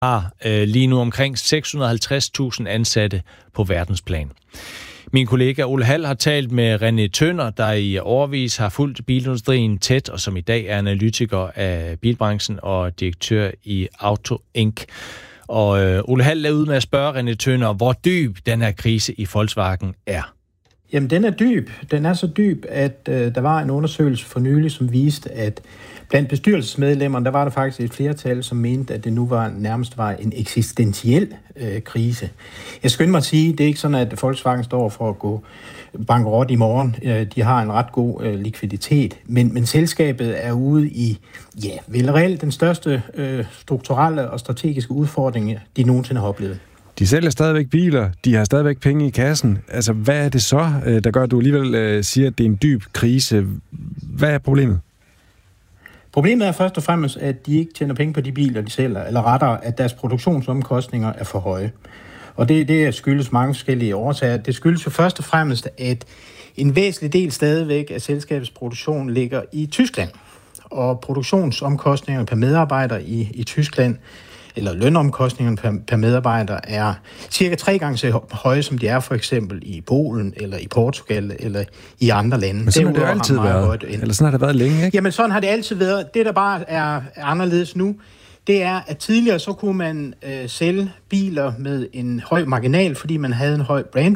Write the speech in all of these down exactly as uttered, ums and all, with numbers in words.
har øh, lige nu omkring seks hundrede og halvtreds tusind ansatte på verdensplan. Min kollega Ole Hall har talt med René Tønder, der i årevis har fulgt bilindustrien tæt, og som i dag er analytiker af bilbranchen og direktør i Auto Incorporated. Og øh, Ole Hall er ude med at spørge René Tønder, hvor dyb den her krise i Volkswagen er. Jamen, den er dyb. Den er så dyb, at øh, der var en undersøgelse for nylig, som viste, at blandt bestyrelsesmedlemmerne, der var der faktisk et flertal, som mente, at det nu var nærmest var en eksistentiel øh, krise. Jeg skynder mig at sige, det er ikke sådan, at Volkswagen står for at gå bankerot i morgen. De har en ret god øh, likviditet, men, men selskabet er ude i, ja, vel reelt den største øh, strukturelle og strategiske udfordring, de nogensinde har oplevet. De sælger stadigvæk biler, de har stadigvæk penge i kassen. Altså, hvad er det så, der gør, at du alligevel øh, siger, at det er en dyb krise? Hvad er problemet? Problemet er først og fremmest, at de ikke tjener penge på de biler, de sælger, eller rettere, at deres produktionsomkostninger er for høje. Og det, det skyldes mange forskellige årsager. Det skyldes jo først og fremmest, at en væsentlig del stadigvæk af selskabets produktion ligger i Tyskland. Og produktionsomkostningerne per medarbejder i, i Tyskland, eller lønomkostningerne per, per medarbejder, er cirka tre gange så høje, som de er for eksempel i Polen, eller i Portugal, eller i andre lande. Men sådan har det jo altid været. Eller sådan har det været længe, ikke? Jamen, sådan har det altid været. Det, der bare er anderledes nu, det er, at tidligere så kunne man øh, sælge biler med en høj marginal, fordi man havde en høj brand.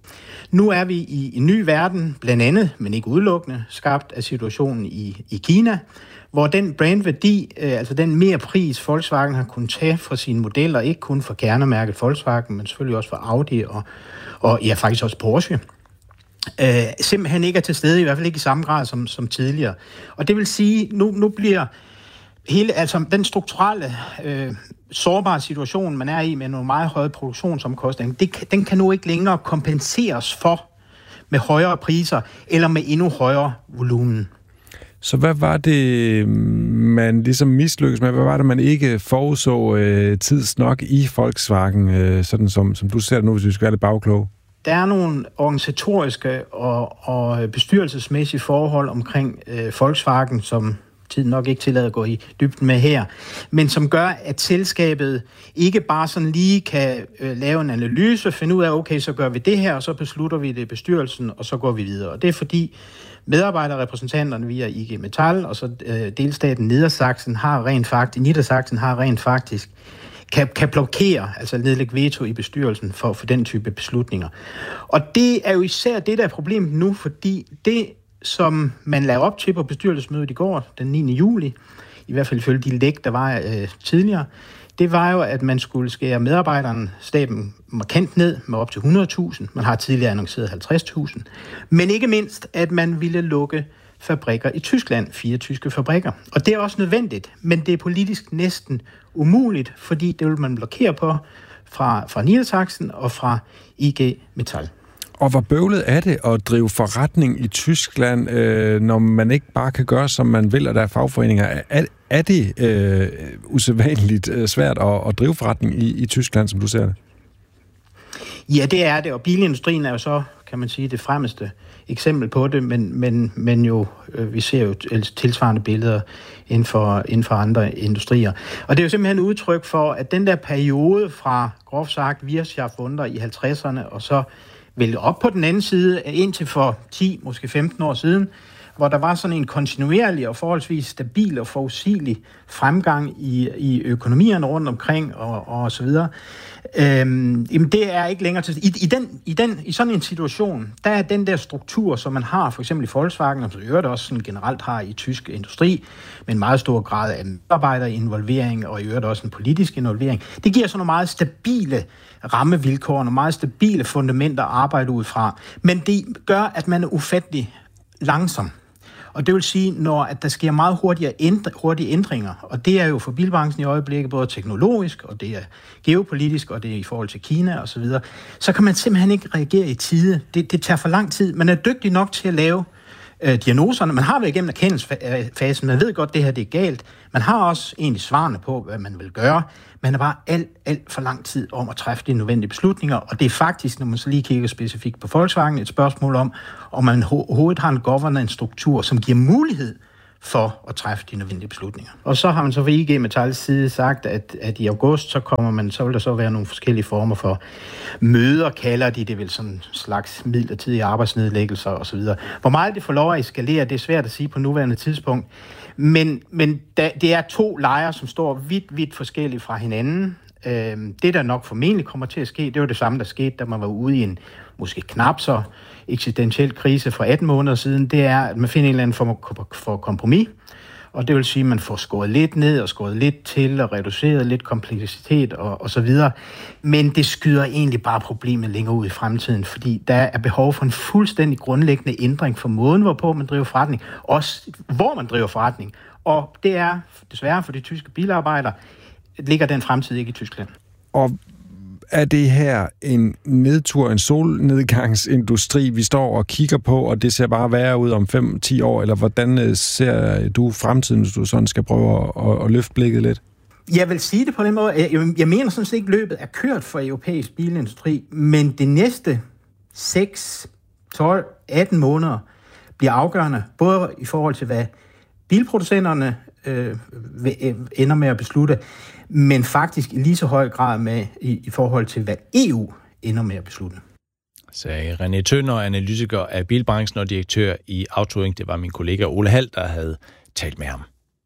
Nu er vi i en ny verden, blandt andet, men ikke udelukkende, skabt af situationen i, i Kina, hvor den brandværdi, øh, altså den mere pris, Volkswagen har kunnet tage fra sine modeller, ikke kun for kernemærket Volkswagen, men selvfølgelig også for Audi og, og ja, faktisk også Porsche, øh, simpelthen ikke er til stede, i hvert fald ikke i samme grad som, som tidligere. Og det vil sige, nu, nu bliver hele, altså den strukturelle, øh, sårbare situation, man er i med nogle meget høje produktionsomkostninger, det, den kan nu ikke længere kompenseres for med højere priser eller med endnu højere volumen. Så hvad var det, man ligesom mislykkedes med? Hvad var det, man ikke forudså øh, tids nok i Volkswagen, øh, sådan som, som du ser det nu, hvis vi skal være lidt bagkloge? Der er nogle organisatoriske og, og bestyrelsesmæssige forhold omkring øh, Volkswagen, som tiden nok ikke tillader at gå i dybden med her, men som gør, at selskabet ikke bare sådan lige kan øh, lave en analyse, finde ud af, okay, så gør vi det her, og så beslutter vi det i bestyrelsen, og så går vi videre. Og det er fordi medarbejderrepræsentanterne via I G Metall, og så øh, delstaten Niedersachsen har rent faktisk, Niedersachsen har rent faktisk, kan, kan blokere, altså nedlægge veto i bestyrelsen for, for den type beslutninger. Og det er jo især det, der er problemet nu, fordi det, som man lavede op til på bestyrelsesmødet i går, den niende juli, i hvert fald ifølge de læg, der var øh, tidligere, det var jo, at man skulle skære medarbejderen staben markant ned med op til hundrede tusind. Man har tidligere annonceret halvtreds tusind. Men ikke mindst, at man ville lukke fabrikker i Tyskland, fire tyske fabrikker. Og det er også nødvendigt, men det er politisk næsten umuligt, fordi det vil man blokere på fra, fra Niedersachsen og fra I G Metall. Og hvor bøvlet er det at drive forretning i Tyskland, øh, når man ikke bare kan gøre, som man vil, og der er fagforeninger? Er, er det øh, usædvanligt øh, svært at, at drive forretning i, i Tyskland, som du ser det? Ja, det er det, og bilindustrien er jo så, kan man sige, det fremmeste eksempel på det, men, men, men jo, øh, vi ser jo tilsvarende billeder inden for, inden for andre industrier. Og det er jo simpelthen udtryk for, at den der periode fra, groft sagt, Wirtschaftswunder i halvtredserne, og så vel op på den anden side, indtil for ti, måske femten år siden, hvor der var sådan en kontinuerlig og forholdsvis stabil og forudsigelig fremgang i, i økonomierne rundt omkring og, og så videre. Øhm, jamen det er ikke længere til. I, i, den, i, den, I sådan en situation, der er den der struktur, som man har for eksempel i Volkswagen, og så øvrigt også sådan generelt har i tysk industri, med en meget stor grad af medarbejderinvolvering og i øvrigt også en politisk involvering, det giver sådan nogle meget stabile rammevilkår, nogle meget stabile fundamenter at arbejde ud fra. Men det gør, at man er ufattelig langsom. Og det vil sige, når at der sker meget hurtige, ændre, hurtige ændringer, og det er jo for bilbranchen i øjeblikket både teknologisk, og det er geopolitisk, og det er i forhold til Kina osv., så, så kan man simpelthen ikke reagere i tide. Det, det tager for lang tid. Man er dygtig nok til at lave øh, diagnoserne. Man har været igennem erkendelsesfasen. Man ved godt, at det her det er galt. Man har også egentlig svarene på, hvad man vil gøre. Man har bare alt, alt for lang tid om at træffe de nødvendige beslutninger, og det er faktisk, når man så lige kigger specifikt på Volkswagen, et spørgsmål om, om man overhovedet har en governance-struktur, som giver mulighed for at træffe de nødvendige beslutninger. Og så har man så fra I G Metals side sagt, at, at i august, så kommer man, så vil der så være nogle forskellige former for møder, kalder de det vel sådan en slags midlertidige arbejdsnedlæggelser osv. Hvor meget det får lov at eskalere, det er svært at sige på nuværende tidspunkt. Men, men da, det er to lejre, som står vidt, vidt forskellige fra hinanden. Øhm, det, der nok formentlig kommer til at ske, det var det samme, der skete, da man var ude i en måske knap så eksistentiel krise for atten måneder siden. Det er, at man finder en eller anden form for kompromis. Og det vil sige, at man får skåret lidt ned og skåret lidt til og reduceret lidt kompleksitet og, og så videre. Men det skyder egentlig bare problemet længere ud i fremtiden, fordi der er behov for en fuldstændig grundlæggende ændring for måden, hvorpå man driver forretning. Også hvor man driver forretning. Og det er desværre for de tyske bilarbejdere, ligger den fremtid ikke i Tyskland. Og er det her en nedtur, en solnedgangsindustri, vi står og kigger på, og det ser bare værre ud om fem til ti år, eller hvordan ser du fremtiden, hvis du sådan skal prøve at, at, at løfte blikket lidt? Jeg vil sige det på den måde. Jeg, jeg mener sådan set ikke, løbet er kørt for europæisk bilindustri, men det næste seks, tolv, atten måneder bliver afgørende, både i forhold til, hvad bilproducenterne øh, ender med at beslutte, men faktisk i lige så høj grad med i, i forhold til, hvad E U ender med at beslutte. Sagde René Tønder, analytiker af bilbranchen og direktør i Autoing. Det var min kollega Ole Hald, der havde talt med ham.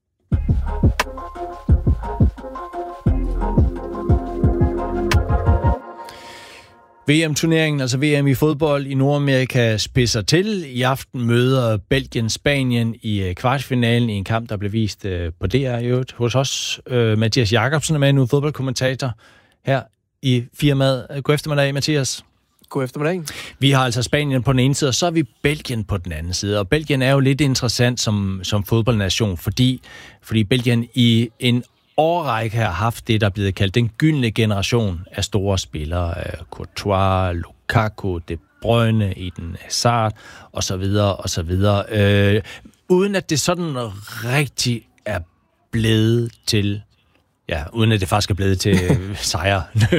V M-turneringen, altså V M i fodbold i Nordamerika, spidser til. I aften møder Belgien Spanien i kvartfinalen i en kamp, der blev vist på D R i øvrigt hos os. Mathias Jacobsen er med nu, fodboldkommentator her i firmaet. God eftermiddag, Mathias. God eftermiddag. Vi har altså Spanien på den ene side, og så er vi Belgien på den anden side. Og Belgien er jo lidt interessant som, som fodboldnation, fordi, fordi Belgien i en årrække har haft det, der er blevet kaldt den gyldne generation af store spillere. Courtois, Lukaku, De Bruyne, Eden Hazard og så videre og så videre. Øh, uden at det sådan rigtig er blevet til, ja, uden at det faktisk er blevet til sejr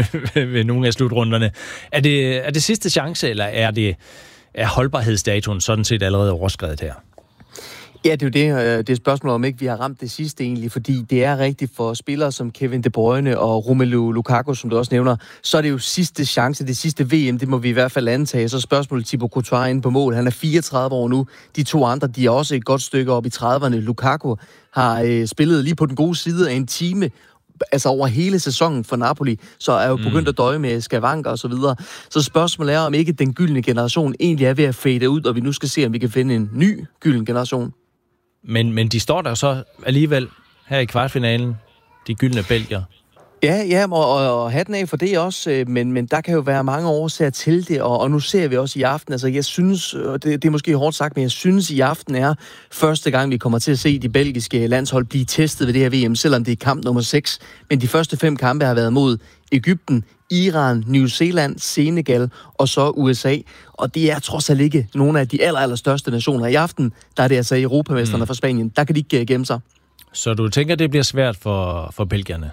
ved nogle af slutrunderne. Er det, er det sidste chance, eller er det er holdbarhedsdatoen sådan set allerede overskredet her? Ja, det er jo det. Det er spørgsmålet om ikke, vi har ramt det sidste egentlig, fordi det er rigtigt for spillere som Kevin De Bruyne og Romelu Lukaku, som du også nævner, så er det jo sidste chance, det sidste V M, det må vi i hvert fald antage. Så spørgsmålet Thibaut Courtois inde på mål, han er fireogtredive år nu. De to andre, de er også et godt stykke op i trediverne. Lukaku har øh, spillet lige på den gode side af en time, altså over hele sæsonen for Napoli, så er jo begyndt at døje med skavanker og så videre. Så spørgsmålet er, om ikke den gyldne generation egentlig er ved at fade ud, og vi nu skal se, om vi kan finde en ny gylden generation. Men, men de står der så alligevel her i kvartfinalen, de gyldne belgier. Ja, ja, og, og, og hatten af for det også, men, men der kan jo være mange årsager til det, og, og nu ser vi også i aften, altså jeg synes, og det, det er måske hårdt sagt, men jeg synes i aften er første gang, vi kommer til at se de belgiske landshold blive testet ved det her V M, selvom det er kamp nummer seks, men de første fem kampe har været mod Egypten, Iran, New Zealand, Senegal og så U S A. Og det er trods alt ikke nogle af de aller, aller største nationer. I aften, der er det altså europamesterne mm. fra Spanien. Der kan de ikke gemme sig. Så du tænker, det bliver svært for, for belgierne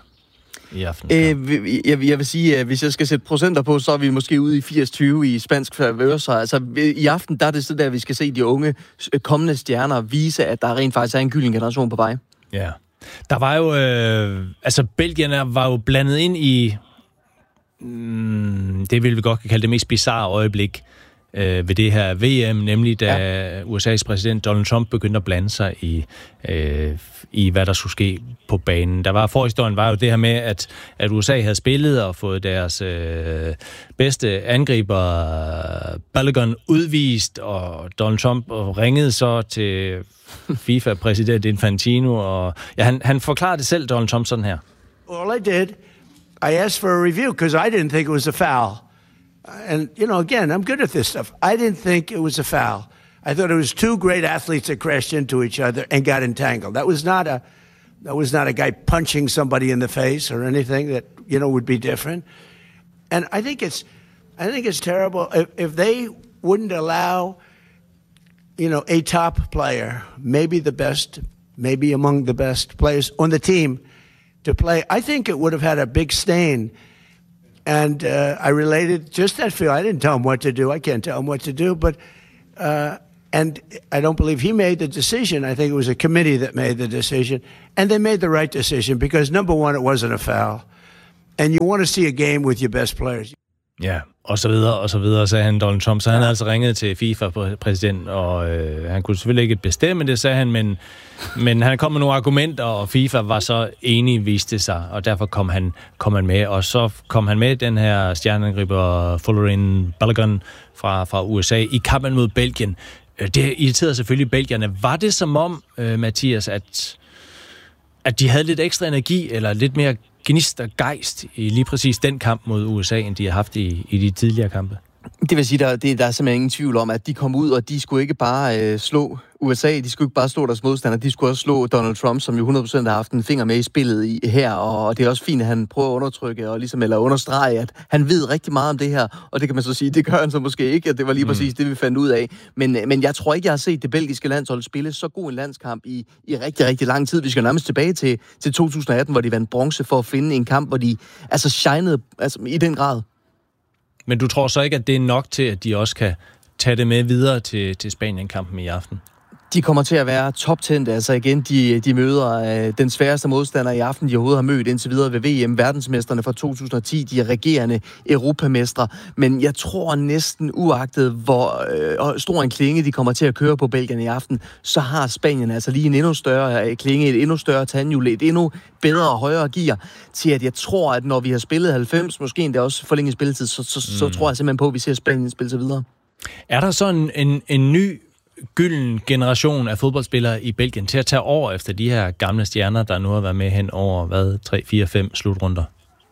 i aften? Øh, jeg, jeg vil sige, at hvis jeg skal sætte procenter på, så er vi måske ude i firs tyve i spansk favør. Så altså, i aften, der er det så der, vi skal se de unge kommende stjerner vise, at der rent faktisk er en gylden generation på vej. Ja. Der var jo... Øh, altså, belgierne var jo blandet ind i... det vil vi godt kalde det mest bizarre øjeblik øh, ved det her V M, nemlig da ja. U S A's præsident Donald Trump begyndte at blande sig i, øh, i hvad der skulle ske på banen. Der var forhistorien var jo det her med, at, at U S A havde spillet og fået deres øh, bedste angriber Balogun udvist, og Donald Trump ringede så til FIFA-præsident Infantino, og ja, han, han forklarede det selv, Donald Trump, sådan her. All I did, I asked for a review because I didn't think it was a foul. And, you know, again, I'm good at this stuff. I didn't think it was a foul. I thought it was two great athletes that crashed into each other and got entangled. That was not a, that was not a guy punching somebody in the face or anything that, you know, would be different. And I think it's, I think it's terrible if, if they wouldn't allow, you know, a top player, maybe the best, maybe among the best players on the team, to play. I think it would have had a big stain. And uh, I related just that feel. I didn't tell him what to do. I can't tell him what to do. But uh, And I don't believe he made the decision. I think it was a committee that made the decision. And they made the right decision because, number one, it wasn't a foul. And you want to see a game with your best players. Ja, og så videre, og så videre, sagde han, Donald Trump. Så han havde altså ringet til FIFA-præsident, og øh, han kunne selvfølgelig ikke bestemme det, sagde han, men, men han kom med nogle argumenter, og FIFA var så enig, viste sig, og derfor kom han, kom han med. Og så kom han med, den her stjerneangriber Folarin Balogun fra, fra U S A, i kampen mod Belgien. Det irriterede selvfølgelig belgierne. Var det som om, øh, Mathias, at, at de havde lidt ekstra energi, eller lidt mere gnist og gejst i lige præcis den kamp mod U S A, end de har haft i, i de tidligere kampe? Det vil sige, der, det, der er simpelthen ingen tvivl om, at de kom ud, og de skulle ikke bare øh, slå U S A, de skulle ikke bare slå deres modstander, de skulle også slå Donald Trump, som jo hundrede procent har haft en finger med i spillet i, her, og det er også fint, at han prøver at undertrykke og ligesom, eller understrege, at han ved rigtig meget om det her, og det kan man så sige, det gør han så måske ikke, at det var lige præcis det, vi fandt ud af. Men, men jeg tror ikke, jeg har set det belgiske landshold spille så god en landskamp i, i rigtig, rigtig lang tid. Vi skal nærmest tilbage til, til to tusind atten, hvor de vandt bronze for at finde en kamp, hvor de altså shinede altså, i den grad. Men du tror så ikke, at det er nok til, at de også kan tage det med videre til, til Spanien-kampen i aften? De kommer til at være toptændte. Altså igen, de, de møder øh, den sværeste modstander i aften, de overhovedet har mødt indtil videre ved V M. Verdensmesterne fra to tusind og ti, de er regerende europamestre. Men jeg tror næsten, uagtet hvor øh, stor en klinge de kommer til at køre på Belgien i aften, så har Spanien altså lige en endnu større klinge, et endnu større tandhjul, et endnu bedre og højere gear, til at jeg tror, at når vi har spillet halvfems, måske endda også forlænget spilletid, så, så, så mm. tror jeg simpelthen på, at vi ser Spanien spille sig videre. Er der så en, en, en ny gylden generation af fodboldspillere i Belgien til at tage over efter de her gamle stjerner, der nu har været med hen over, hvad, tre, fire, fem slutrunder?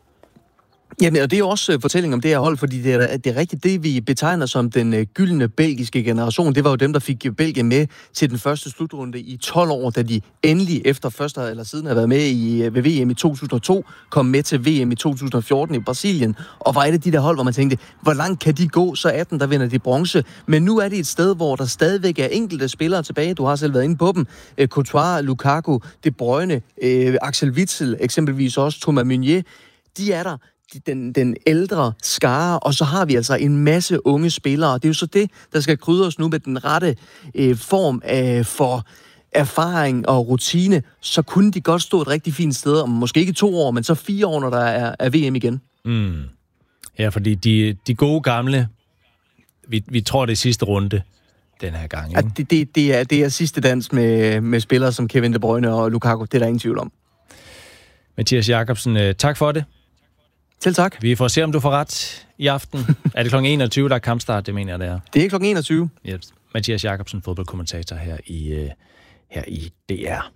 Jamen, og det er jo også fortælling om det her hold, fordi det er, det er rigtigt det, vi betegner som den uh, gyldne belgiske generation. Det var jo dem, der fik Belgien med til den første slutrunde i tolv år, da de endelig efter første eller siden har været med i uh, ved V M i to tusind og to, kom med til V M i to tusind og fjorten i Brasilien, og var et af de der hold, hvor man tænkte, hvor langt kan de gå? Så atten, der vinder de bronze. Men nu er det et sted, hvor der stadigvæk er enkelte spillere tilbage. Du har selv været inde på dem. Uh, Courtois, Lukaku, De Bruyne, uh, Axel Witsel, eksempelvis også Thomas Meunier. De er der. Den, den ældre skare, og så har vi altså en masse unge spillere. Det er jo så det, der skal krydres nu med den rette øh, form af, for erfaring og rutine. Så kunne de godt stå et rigtig fint sted om måske ikke to år, men så fire år, når der er, er V M igen. Mm. Ja, fordi de, de gode gamle, vi, vi tror, det er sidste runde den her gang. Ja, det, det, det, er, det er sidste dans med, med spillere som Kevin De Bruyne og Lukaku. Det er der ingen tvivl om. Mathias Jakobsen, tak for det. Selv tak. Vi får se, om du får ret i aften. Er det klokken enogtyve, der er kampstart? Det mener jeg, det er. Det er klokken enogtyve. Yes. Mathias Jakobsen, fodboldkommentator her i, uh, her i D R.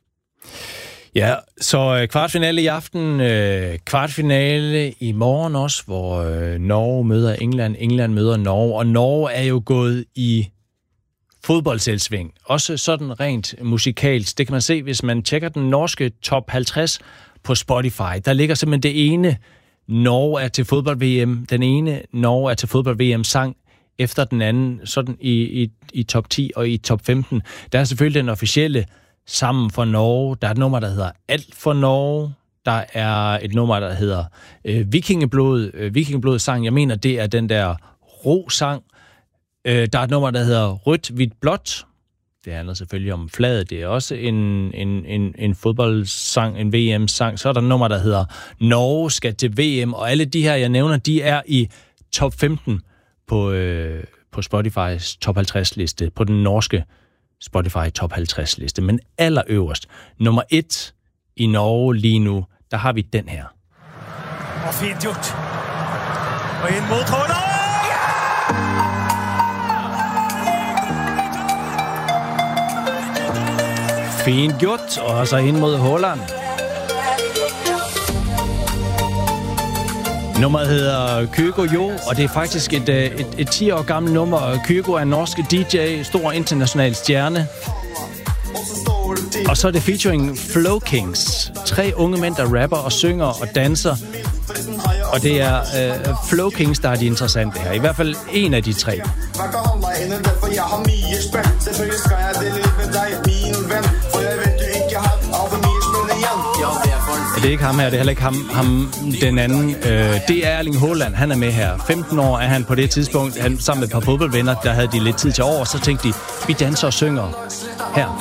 Ja, så uh, kvartfinale i aften. Uh, kvartfinale i morgen også, hvor uh, Norge møder England. England møder Norge. Og Norge er jo gået i fodboldselvsving. Også sådan rent musikalsk. Det kan man se, hvis man tjekker den norske top halvtreds på Spotify. Der ligger simpelthen det ene Norge er til fodbold-V M. Den ene Norge er til fodbold-V M-sang efter den anden, sådan i, i, i top ti og i top femten. Der er selvfølgelig den officielle Sammen for Norge. Der er et nummer, der hedder Alt for Norge. Der er et nummer, der hedder øh, Vikingeblod. Øh, Vikingeblod-sang. Jeg mener, det er den der ro-sang. Øh, der er et nummer, der hedder Rødt, Hvidt, Blåt. Det handler selvfølgelig om flaget. Det er også en, en, en, en fodboldsang, en V M-sang. Så er der et nummer, der hedder Norge skal til V M. Og alle de her, jeg nævner, de er i top femten på, øh, på Spotify's top halvtreds-liste. På den norske Spotify top halvtreds-liste. Men allerøverst, nummer et i Norge lige nu, der har vi den her. Og fint gjort. Og ind mod Trådner. Fint gjort, og så ind mod Haaland. Nummeret hedder Kygo Jo, og det er faktisk et, et, et ti år gammelt nummer. Kygo er en norsk D J, stor international stjerne. Og så er det featuring Flow Kings. Tre unge mænd, der rapper og synger og danser. Og det er øh, Flow Kings, der er de interessante her. I hvert fald en af de tre. det er ikke ham her, det er heller ikke ham, ham den anden. Øh, det er Erling Haaland, han er med her. femten år er han på det tidspunkt, han sammen med et par fodboldvenner, der havde de lidt tid til over, så tænkte de, vi danser og synger her